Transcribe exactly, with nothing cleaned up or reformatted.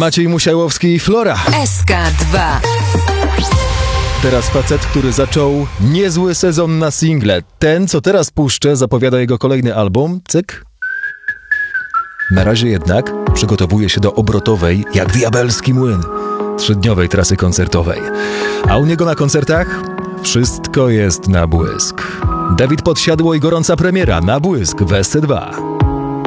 Maciej Musiałowski i Flora. S K dwa. Teraz facet, który zaczął niezły sezon na single. Ten, co teraz puszczę, zapowiada jego kolejny album. Cyk. Na razie jednak przygotowuje się do obrotowej, jak diabelski młyn, trzydniowej trasy koncertowej. A u niego na koncertach wszystko jest na błysk. Dawid Podsiadło i gorąca premiera na błysk w S C dwa.